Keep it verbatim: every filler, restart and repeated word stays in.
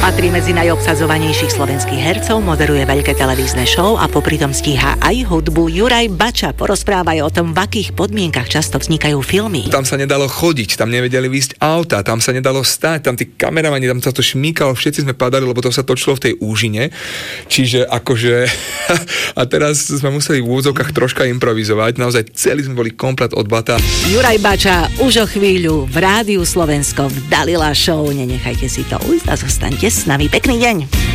Patrí medzi najobsadzovanejších slovenských hercov, moderuje veľké televízne show a popri tom stíha aj hudbu. Juraj Bača, porozprávaj o tom, v akých podmienkach často vznikajú filmy. Tam sa nedalo chodiť, tam nevedeli výjsť auta, tam sa nedalo stať, tam tí kameramani, tam sa to šmíkalo, všetci sme padali, lebo to sa točilo v tej úžine. Čiže akože... a teraz sme museli v úvodzovkách troška improvizovať, naozaj celý sme boli komplet od blata. Juraj Bača už o chvíľu v Rádiu Slovensko v Dalila Show. Nenechajte si to ujsť a zostaňte s nami. Pekný deň.